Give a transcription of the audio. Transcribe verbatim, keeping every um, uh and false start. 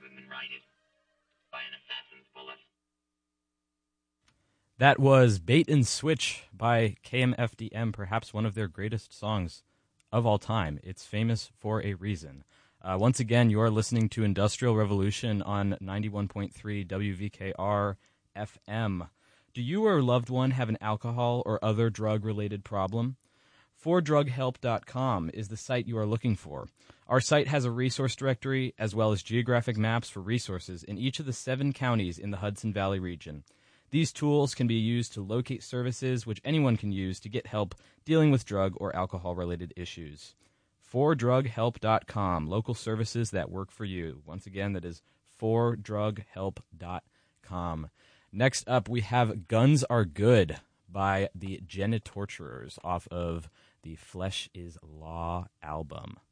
government raided by an assassin's bullet. That was Bait and Switch by K M F D M, perhaps one of their greatest songs of all time. It's famous for a reason. Uh, once again, you're listening to Industrial Revolution on ninety-one point three W V K R F M. Do you or a loved one have an alcohol or other drug-related problem? for drug help dot com is the site you are looking for. Our site has a resource directory as well as geographic maps for resources in each of the seven counties in the Hudson Valley region. These tools can be used to locate services which anyone can use to get help dealing with drug or alcohol-related issues. for drug help dot com, local services that work for you. Once again, that is for drug help dot com. Next up, we have Guns Are Good by the Genitorturers off of the Flesh is Law album.